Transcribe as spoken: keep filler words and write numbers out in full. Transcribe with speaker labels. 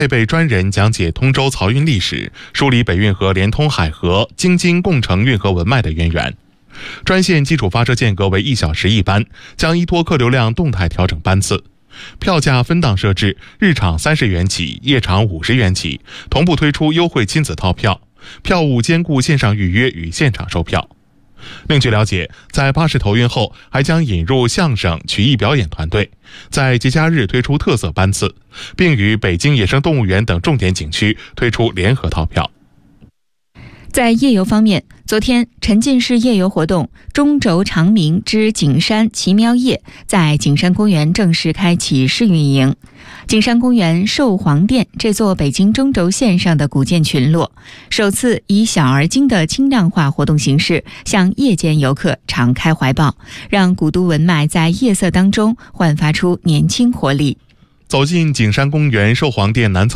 Speaker 1: 配备专人讲解通州漕运历史，梳理北运河连通海河、京津共城运河文脉的渊源。专线基础发车间隔为一小时一班，将依托客流量动态调整班次。票价分档设置，日场三十元起，夜场五十元起，同步推出优惠亲子套票，票务兼顾线上预约与现场售票。另据了解，在巴士投运后，还将引入相声、曲艺表演团队，在节假日推出特色班次，并与北京野生动物园等重点景区推出联合套票。
Speaker 2: 在夜游方面，昨天沉浸式夜游活动中轴长鸣之景山奇妙夜在景山公园正式开启试运营。景山公园寿皇殿这座北京中轴线上的古建群落，首次以小而精的轻量化活动形式向夜间游客敞开怀抱，让古都文脉在夜色当中焕发出年轻活力。
Speaker 1: 走进景山公园寿皇殿南侧